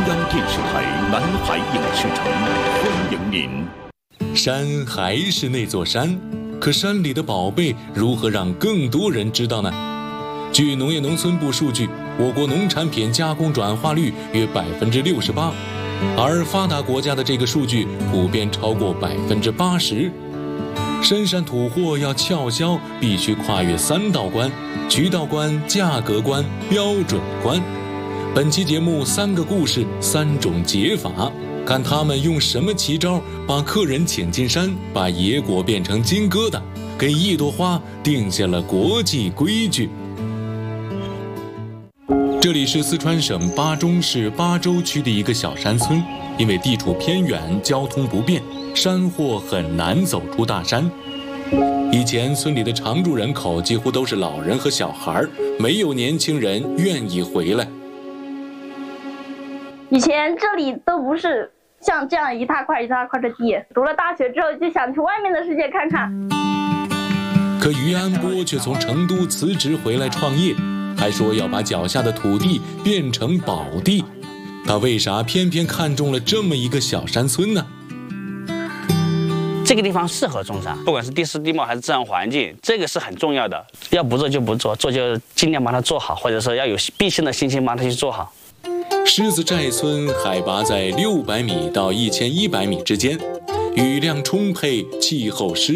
央电视台南海影视城欢迎您。 山还是那座山，可山里的宝贝如何让更多人知道呢？据农业农村部数据，我国农产品加工转化率约68%，而发达国家的这个数据普遍超过80%。深山土货要畅销，必须跨越3道关：渠道关、价格关、标准关。本期节目3个故事，3种解法，看他们用什么奇招把客人请进山，把野果变成金疙瘩，给一朵花定下了国际规矩。这里是四川省巴中市巴州区的一个小山村，因为地处偏远，交通不便，山货很难走出大山。以前村里的常住人口几乎都是老人和小孩，没有年轻人愿意回来。 以前这里都不是像这样一大块一大块的地，读了大学之后就想去外面的世界看看。 可于安波却从成都辞职回来创业，还说要把脚下的土地变成宝地。他为啥偏偏看中了这么一个小山村呢？ 这个地方适合种山，不管是地势地貌还是自然环境，这个是很重要的。要不做就不做，做就尽量把它做好，或者说要有必胜的信心把它去做好。 狮子寨村海拔在600米到1100米之间，雨量充沛，气候湿